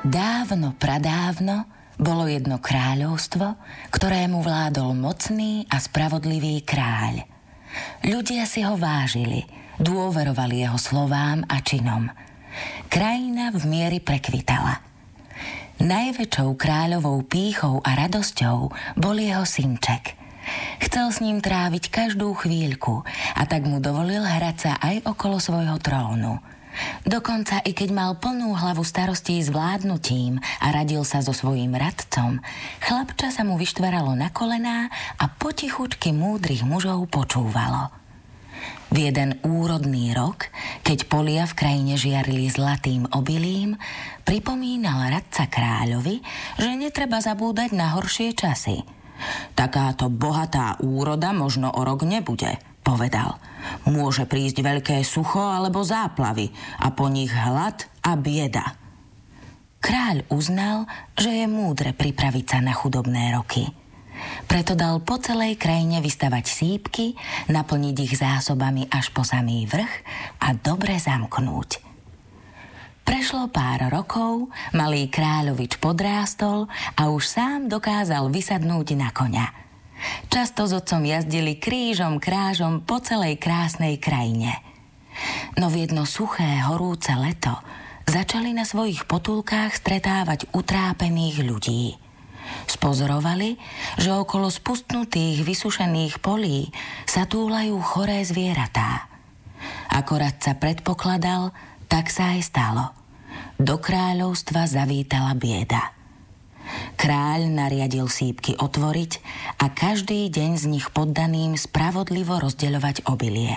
Dávno, pradávno bolo jedno kráľovstvo, ktorému vládol mocný a spravodlivý kráľ. Ľudia si ho vážili, dôverovali jeho slovám a činom. Krajina v miery prekvitala. Najväčšou kráľovou pýchou a radosťou bol jeho synček. Chcel s ním tráviť každú chvíľku a tak mu dovolil hrať sa aj okolo svojho trónu. Dokonca i keď mal plnú hlavu starostí s vládnutím a radil sa so svojím radcom, chlapča sa mu vyštvaralo na kolená a potichučky múdrych mužov počúvalo. V jeden úrodný rok, keď polia v krajine žiarili zlatým obilím, pripomínal radca kráľovi, že netreba zabúdať na horšie časy. Takáto bohatá úroda možno o rok nebude, povedal. Môže prísť veľké sucho alebo záplavy a po nich hlad a bieda. Kráľ uznal, že je múdre pripraviť sa na chudobné roky. Preto dal po celej krajine vystavať sípky, naplniť ich zásobami až po samý vrch a dobre zamknúť. Prešlo pár rokov, malý kráľovič podrástol a už sám dokázal vysadnúť na koňa. Často s otcom jazdili krížom krážom po celej krásnej krajine. No v jedno suché, horúce leto začali na svojich potulkách stretávať utrápených ľudí. Spozorovali, že okolo spustnutých, vysušených polí sa túlajú choré zvieratá. Ako radca predpokladal, tak sa aj stalo. Do kráľovstva zavítala bieda. Kráľ nariadil sípky otvoriť a každý deň z nich poddaným spravodlivo rozdeľovať obilie.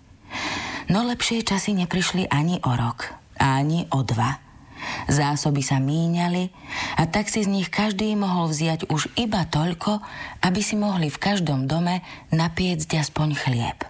No lepšie časy neprišli ani o rok, ani o 2. Zásoby sa míňali a tak si z nich každý mohol vziať už iba toľko, aby si mohli v každom dome napiecť aspoň chlieb.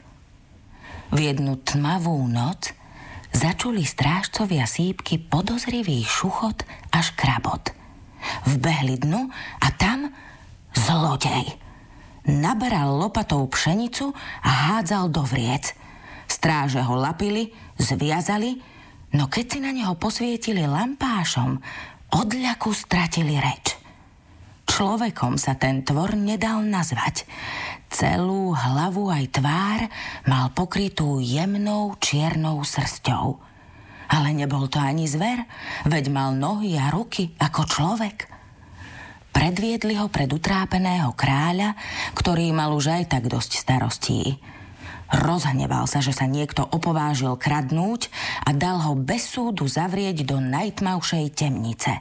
V jednu tmavú noc začuli strážcovia sípky podozrivý šuchot a škrabot. Vbehli dnu a tam zlodej. Naberal lopatou pšenicu a hádzal do vriec. Stráže ho lapili, zviazali, no keď si na neho posvietili lampášom, od ľaku stratili reč. Človekom sa ten tvor nedal nazvať. Celú hlavu aj tvár mal pokrytú jemnou čiernou srsťou. Ale nebol to ani zver, veď mal nohy a ruky ako človek. Predviedli ho pred utrápeného kráľa, ktorý mal už aj tak dosť starostí. Rozhneval sa, že sa niekto opovážil kradnúť a dal ho bez súdu zavrieť do najtmavšej temnice.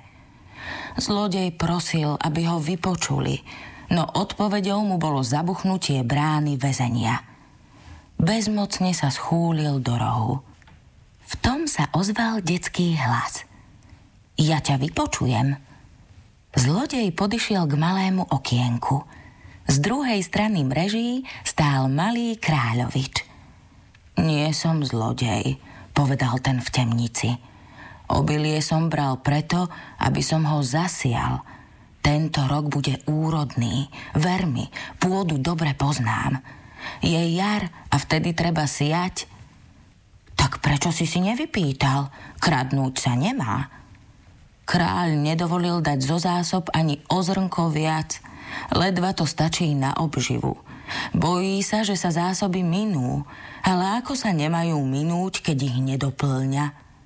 Zlodej prosil, aby ho vypočuli, no odpoveďou mu bolo zabuchnutie brány väzenia. Bezmocne sa schúlil do rohu. V tom sa ozval detský hlas. Ja ťa vypočujem. Zlodej podišiel k malému okienku. Z druhej strany mreží stál malý kráľovič. Nie som zlodej, povedal ten v temnici. Obilie som bral preto, aby som ho zasial. Tento rok bude úrodný, ver mi, pôdu dobre poznám. Je jar a vtedy treba siať. Tak prečo si nevypýtal? Kradnúť sa nemá. Kráľ nedovolil dať zo zásob ani o zrnko viac. Ledva to stačí na obživu. Bojí sa, že sa zásoby minú, ale ako sa nemajú minúť, keď ich nedoplňa?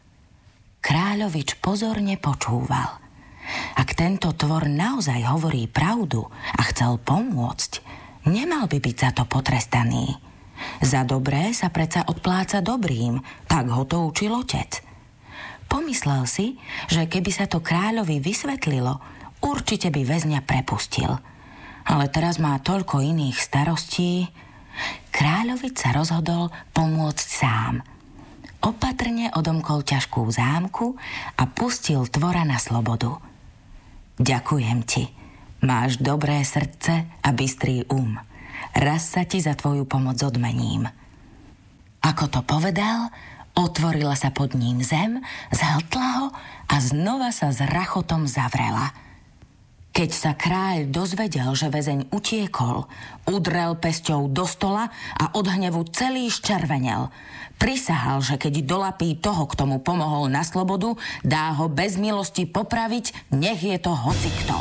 Kráľovič pozorne počúval. Ak tento tvor naozaj hovorí pravdu a chcel pomôcť, nemal by byť za to potrestaný. Za dobré sa predsa odpláca dobrým, tak ho to učil otec. Pomyslel si, že keby sa to kráľovi vysvetlilo, určite by väzňa prepustil. Ale teraz má toľko iných starostí. Kráľovič sa rozhodol pomôcť sám. Opatrne odomkol ťažkú zámku a pustil tvora na slobodu. Ďakujem ti. Máš dobré srdce a bystrý Raz sa ti za tvoju pomoc odmením. Ako to povedal, otvorila sa pod ním zem, zhltla ho a znova sa s rachotom zavrela. Keď sa kráľ dozvedel, že väzeň utiekol, udrel pesťou do stola a od hnevu celý ščervenel. Prisahal, že keď dolapí toho, kto mu pomohol na slobodu, dá ho bez milosti popraviť, nech je to hocikto.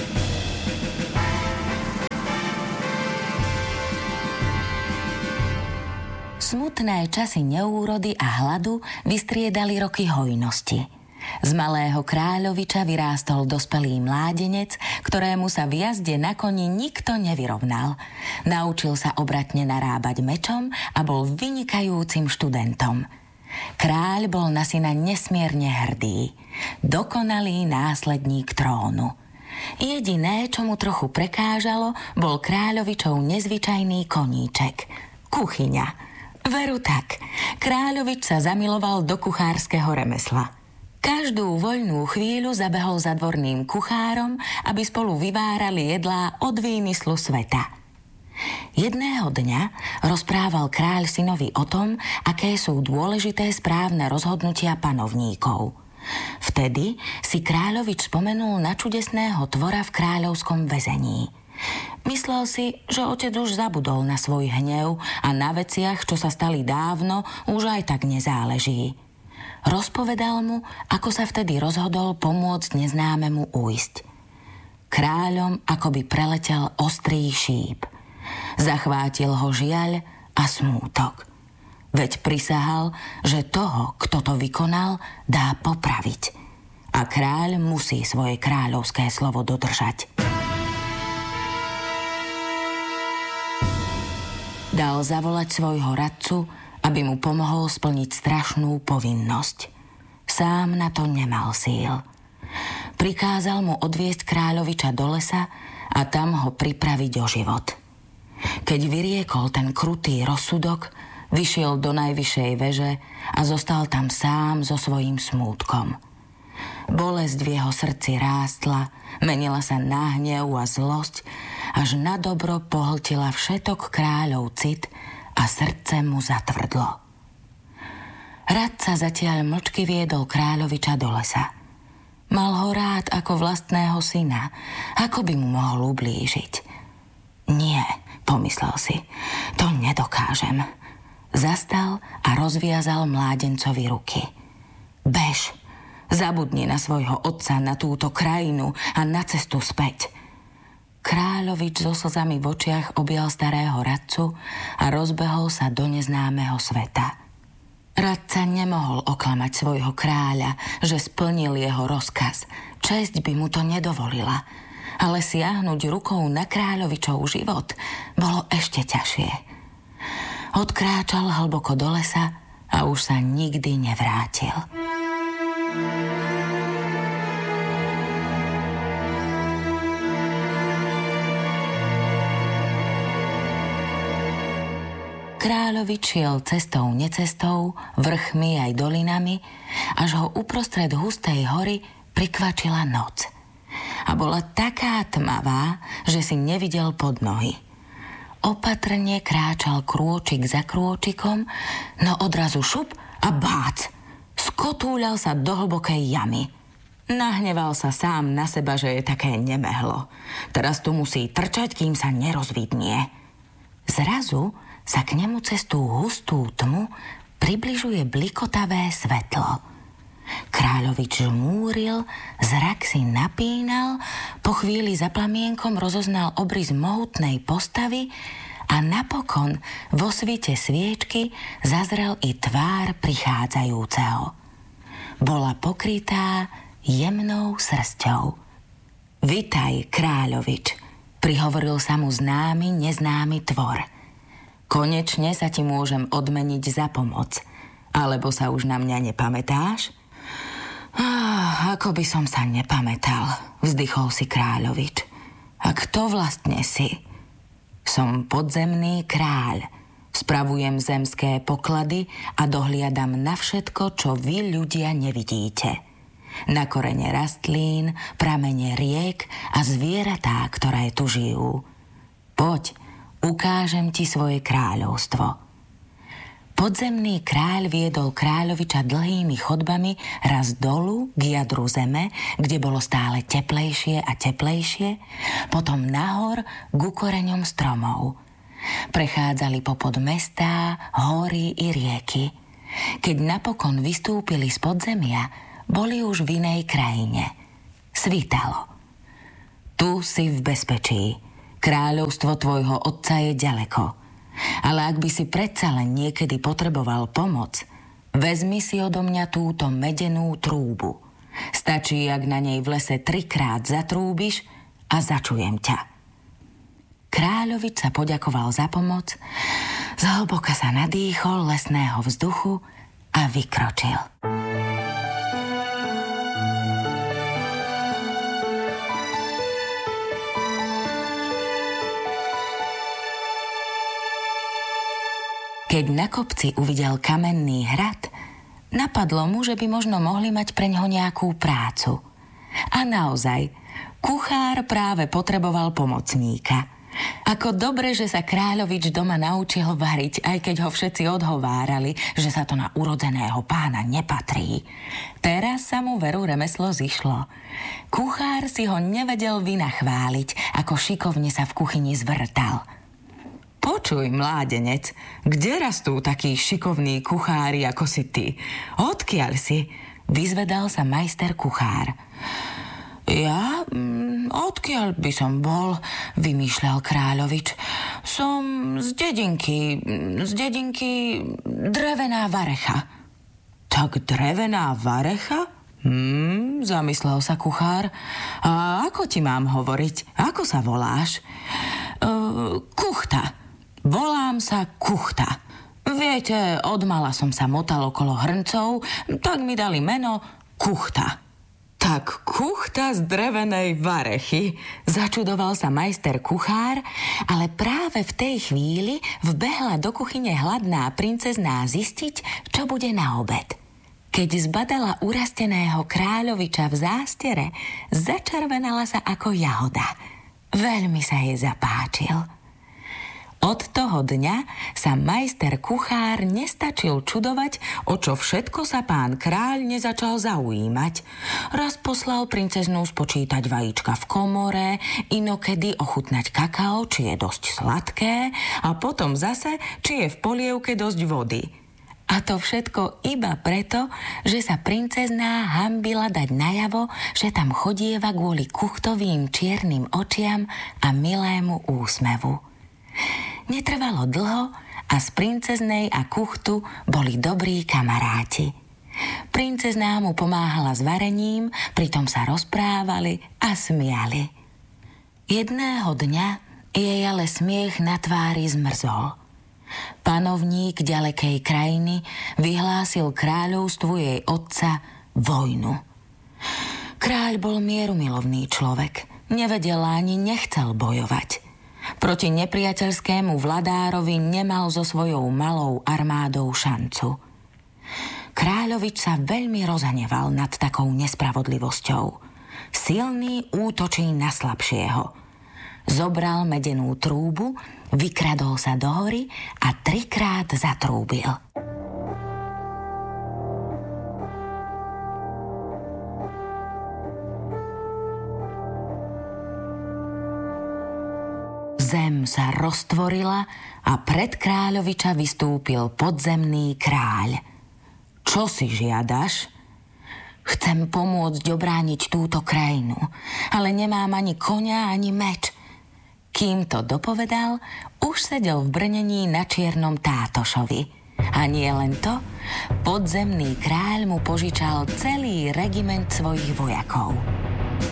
Smutné časy neúrody a hladu vystriedali roky hojnosti. Z malého kráľoviča vyrástol dospelý mládenec, ktorému sa v jazde na koni nikto nevyrovnal. Naučil sa obratne narábať mečom a bol vynikajúcim študentom. Kráľ bol na syna nesmierne hrdý. Dokonalý následník trónu. Jediné, čo mu trochu prekážalo, bol kráľovičov nezvyčajný koníček. Kuchyňa. Veru tak. Kráľovič sa zamiloval do kuchárskeho remesla. Každú voľnú chvíľu zabehol za dvorným kuchárom, aby spolu vyvárali jedlá od výmyslu sveta. Jedného dňa rozprával kráľ synovi o tom, aké sú dôležité správne rozhodnutia panovníkov. Vtedy si kráľovič spomenul na čudesného tvora v kráľovskom väzení. Myslel si, že otec už zabudol na svoj hnev a na veciach, čo sa stali dávno, už aj tak nezáleží. Rozpovedal mu, ako sa vtedy rozhodol pomôcť neznámemu ujsť. Kráľom akoby preletel ostrý šíp. Zachvátil ho žiaľ a smútok. Veď prisahal, že toho, kto to vykonal, dá popraviť. A kráľ musí svoje kráľovské slovo dodržať. Dal zavolať svojho radcu, aby mu pomohol splniť strašnú povinnosť. Sám na to nemal síl. Prikázal mu odviesť kráľoviča do lesa a tam ho pripraviť o život. Keď vyriekol ten krutý rozsudok, vyšiel do najvyššej veže a zostal tam sám so svojím smútkom. Bolesť v jeho srdci rástla, menila sa na hnev a zlosť, až na dobro pohltila všetok kráľov cit a srdce mu zatvrdlo. Radca zatiaľ mlčky viedol kráľoviča do lesa. Mal ho rád ako vlastného syna, ako by mu mohol ublížiť. Nie, pomyslel si, to nedokážem. Zastal a rozviazal mládencovi ruky. Bež, zabudni na svojho otca, na túto krajinu a na cestu späť. Kráľovič so slzami v očiach objal starého radcu a rozbehol sa do neznámeho sveta. Radca nemohol oklamať svojho kráľa, že splnil jeho rozkaz. Česť by mu to nedovolila, ale siahnuť rukou na kráľovičov život bolo ešte ťažšie. Odkráčal hlboko do lesa a už sa nikdy nevrátil. Kráľovič šiel cestou necestou, vrchmi aj dolinami, až ho uprostred hustej hory prikvačila noc. A bola taká tmavá, že si nevidel pod nohy. Opatrne kráčal krôčik za krôčikom, no odrazu šup a bác! Skotúľal sa do hlbokej jamy. Nahneval sa sám na seba, že je také nemehlo. Teraz tu musí trčať, kým sa nerozvidnie. Zrazu sa k nemu cez tú hustú tmu približuje blikotavé svetlo. Kráľovič žmúril, zrak si napínal, po chvíli za plamienkom rozoznal obrys mohutnej postavy a napokon vo svite sviečky zazrel i tvár prichádzajúceho. Bola pokrytá jemnou srsťou. Vitaj, kráľovič, prihovoril sa mu známy, neznámy tvor. Konečne sa ti môžem odmeniť za pomoc. Alebo sa už na mňa nepamätáš? Ako by som sa nepamätal, vzdychol si kráľovič. A kto vlastne si? Som podzemný kráľ. Spravujem zemské poklady a dohliadam na všetko, čo vy ľudia nevidíte. Na korene rastlín, pramene riek a zvieratá, ktoré tu žijú. Poď, ukážem ti svoje kráľovstvo. Podzemný kráľ viedol kráľoviča dlhými chodbami raz dolu k jadru zeme, kde bolo stále teplejšie a teplejšie, potom nahor ku koreňom stromov. Prechádzali popod mestá, hory i rieky. Keď napokon vystúpili z podzemia, boli už v inej krajine. Svítalo. Tu si v bezpečí. Kráľovstvo tvojho otca je ďaleko. Ale ak by si predsa len niekedy potreboval pomoc, vezmi si odo mňa túto medenú trúbu. Stačí, ak na nej v lese 3-krát zatrúbiš a začujem ťa. Kráľovič sa poďakoval za pomoc, zhlboka sa nadýchol lesného vzduchu a vykročil. Keď na kopci uvidel kamenný hrad, napadlo mu, že by možno mohli mať preňho nejakú prácu. A naozaj, kuchár práve potreboval pomocníka. Ako dobre, že sa kráľovič doma naučil variť, aj keď ho všetci odhovárali, že sa to na urodzeného pána nepatrí. Teraz sa mu veru remeslo zišlo. Kuchár si ho nevedel vynachváliť, ako šikovne sa v kuchyni zvrtal. Počuj, mládenec, kde rastú takí šikovní kuchári ako si ty? Odkiaľ si? Vyzvedal sa majster kuchár. Ja? Odkiaľ by som bol? Vymýšľal kráľovič. Som z dedinky Drevená Varecha. Tak Drevená Varecha? Zamyslel sa kuchár. A ako ti mám hovoriť? Ako sa voláš? Kuchta. Volám sa Kuchta. Viete, odmala som sa motal okolo hrncov, tak mi dali meno Kuchta. Tak Kuchta z Drevenej Varechy, začudoval sa majster kuchár, ale práve v tej chvíli vbehla do kuchyne hladná princezná zistiť, čo bude na obed. Keď zbadala urasteného kráľoviča v zástiere, začervenala sa ako jahoda. Veľmi sa jej zapáčil. Od toho dňa sa majster kuchár nestačil čudovať, o čo všetko sa pán kráľ nezačal zaujímať. Raz poslal princeznú spočítať vajíčka v komore, inokedy ochutnať kakao, či je dosť sladké, a potom zase, či je v polievke dosť vody. A to všetko iba preto, že sa princezná hanbila dať najavo, že tam chodieva kvôli kuchtovým čiernym očiam a milému úsmevu. Netrvalo dlho a z princeznej a kuchtu boli dobrí kamaráti. Princezná mu pomáhala s varením, pritom sa rozprávali a smiali. Jedného dňa jej ale smiech na tvári zmrzol. Panovník ďalekej krajiny vyhlásil kráľovstvu jej otca vojnu. Kráľ bol mierumilovný človek, nevedel ani nechcel bojovať. Proti nepriateľskému vladárovi nemal so svojou malou armádou šancu. Kráľovič sa veľmi rozhneval nad takou nespravodlivosťou. Silný útočí na slabšieho. Zobral medenú trúbu, vykradol sa do hory a 3-krát zatrúbil. Zem sa roztvorila a pred kráľoviča vystúpil podzemný kráľ. Čo si žiadaš? Chcem pomôcť obrániť túto krajinu, ale nemám ani koňa, ani meč. Kým to dopovedal, už sedel v brnení na čiernom tátošovi. A nie len to, podzemný kráľ mu požičal celý regiment svojich vojakov.